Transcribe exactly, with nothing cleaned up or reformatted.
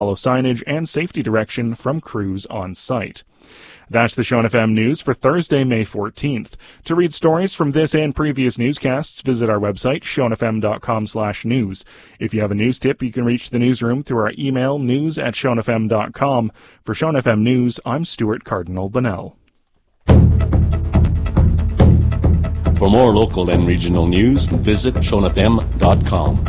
follow signage and safety direction from crews on site. That's the Sean F M News for Thursday, May fourteenth. To read stories from this and previous newscasts, visit our website, sean f m dot com slash news. If you have a news tip, you can reach the newsroom through our email, news at sean f m dot com. For Sean F M News, I'm Stuart Cardinal Bunnell. For more local and regional news, visit sean f m dot com.